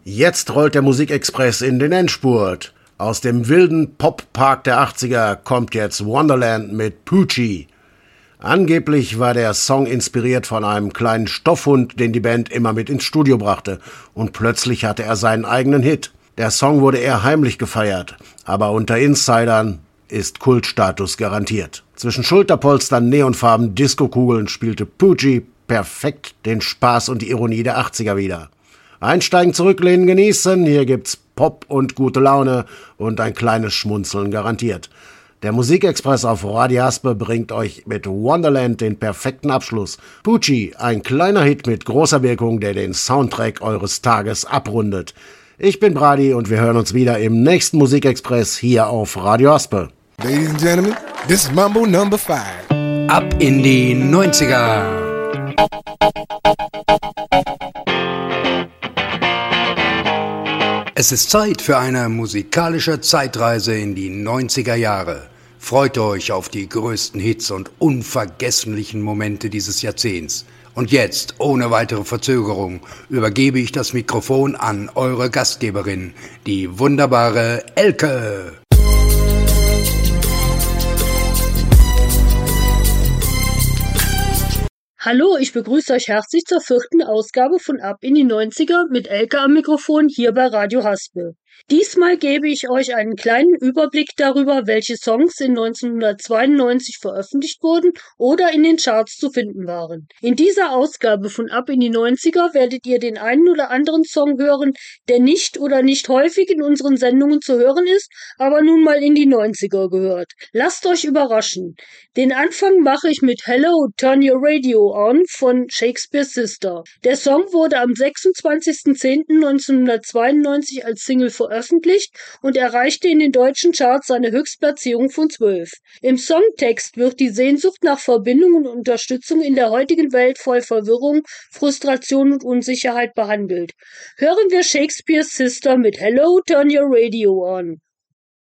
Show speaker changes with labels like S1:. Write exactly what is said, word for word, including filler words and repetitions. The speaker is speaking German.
S1: Jetzt rollt der Musikexpress in den Endspurt. Aus dem wilden Pop-Park der achtziger kommt jetzt Wonderland mit Poochie. Angeblich war der Song inspiriert von einem kleinen Stoffhund, den die Band immer mit ins Studio brachte. Und plötzlich hatte er seinen eigenen Hit. Der Song wurde eher heimlich gefeiert, aber unter Insidern ist Kultstatus garantiert. Zwischen Schulterpolstern, Neonfarben, Diskokugeln spielte Poochie perfekt den Spaß und die Ironie der achtziger wieder. Einsteigen, zurücklehnen, genießen, hier gibt's Pop und gute Laune und ein kleines Schmunzeln garantiert. Der Musikexpress auf Radio Haspe bringt euch mit Wonderland den perfekten Abschluss. Poochie, ein kleiner Hit mit großer Wirkung, der den Soundtrack eures Tages abrundet. Ich bin Brady und wir hören uns wieder im nächsten Musikexpress hier auf Radio Haspe.
S2: Ladies and Gentlemen, this is Mambo Number Five.
S3: Ab in die neunziger. Es ist Zeit für eine musikalische Zeitreise in die neunziger Jahre. Freut euch auf die größten Hits und unvergesslichen Momente dieses Jahrzehnts. Und jetzt, ohne weitere Verzögerung, übergebe ich das Mikrofon an eure Gastgeberin, die wunderbare Elke.
S4: Hallo, ich begrüße euch herzlich zur vierten Ausgabe von Ab in die neunziger mit Elke am Mikrofon hier bei Radio Haspe. Diesmal gebe ich euch einen kleinen Überblick darüber, welche Songs in neunzehnhundertzweiundneunzig veröffentlicht wurden oder in den Charts zu finden waren. In dieser Ausgabe von Ab in die neunziger werdet ihr den einen oder anderen Song hören, der nicht oder nicht häufig in unseren Sendungen zu hören ist, aber nun mal in die neunziger gehört. Lasst euch überraschen. Den Anfang mache ich mit Hello, Turn Your Radio On von Shakespears Sister. Der Song wurde am sechsundzwanzigsten zehnten neunzehnhundertzweiundneunzig als Single veröffentlicht und erreichte in den deutschen Charts seine Höchstplatzierung von zwölf. Im Songtext wird die Sehnsucht nach Verbindung und Unterstützung in der heutigen Welt voll Verwirrung, Frustration und Unsicherheit behandelt. Hören wir Shakespears Sister mit Hello, Turn Your Radio On.